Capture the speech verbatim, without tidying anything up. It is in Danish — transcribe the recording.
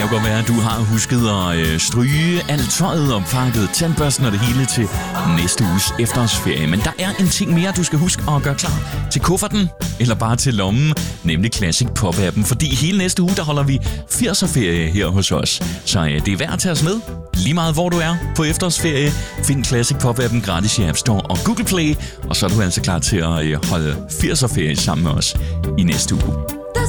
jo godt være, at du har husket at øh, stryge alt tøjet og pakket tandbørsten og det hele til næste uges efterårsferie. Men der er en ting mere, du skal huske at gøre klar til kufferten, eller bare til lommen, nemlig Classic Pop-appen. Fordi hele næste uge, der holder vi firser-ferie her hos os. Så øh, det er værd at tage os med. Lige meget hvor du er på efterårsferie, find Classic Pop-appen gratis i App Store og Google Play. Og så er du altså klar til at øh, holde firser-ferie sammen med os i næste uge.